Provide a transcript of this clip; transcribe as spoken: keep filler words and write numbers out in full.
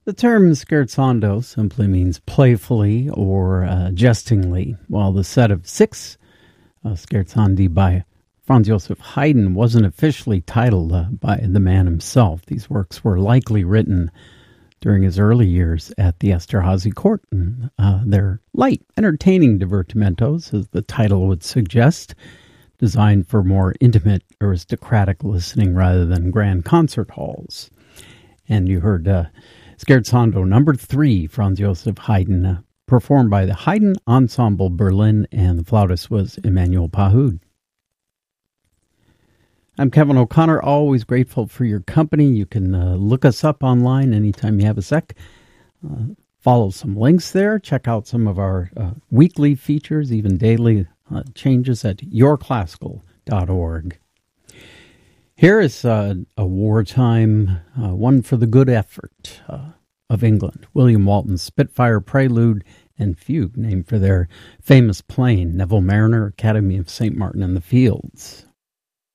The term scherzando simply means playfully or uh, jestingly, while the set of six uh, scherzandi by Franz Joseph Haydn wasn't officially titled uh, by the man himself. These works were likely written during his early years at the Esterházy court. And, uh, they're light, entertaining divertimentos, as the title would suggest, designed for more intimate, aristocratic listening rather than grand concert halls. And you heard uh, Scherzando number three, Franz Joseph Haydn, uh, performed by the Haydn Ensemble Berlin, and the flautist was Emmanuel Pahud. I'm Kevin O'Connor, always grateful for your company. You can uh, look us up online anytime you have a sec. Uh, follow some links there. Check out some of our uh, weekly features, even daily uh, changes at your classical dot org. Here is uh, a wartime uh, one for the good effort uh, of England. William Walton's Spitfire Prelude and Fugue, named for their famous plane, Neville Mariner, Academy of Saint Martin in the Fields.